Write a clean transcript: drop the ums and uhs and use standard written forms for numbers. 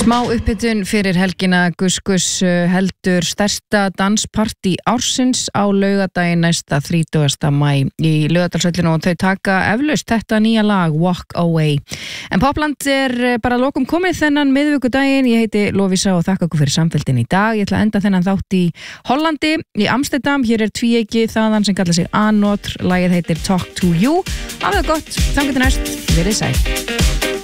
Smá upphitun fyrir helgina. Gus heldur stærsta danspartí ársins á laugardaginn næsta 30. maí í Laugardalshöllinu og þau taka eflaust þetta nýja lag Walk Away. En Popland bara að lokum komið þennan miðvikudaginn. Ég heiti Lovísa og þakka okkur fyrir samfélgin í dag. Ég ætla að enda þennan þátt í Hollandi, í Amsterdam. Hér tvíeyki þaðan sem kallar sig Anotr. Lagið heitir Talk to You. Hafið það gott, þangað til næst, verið sæl.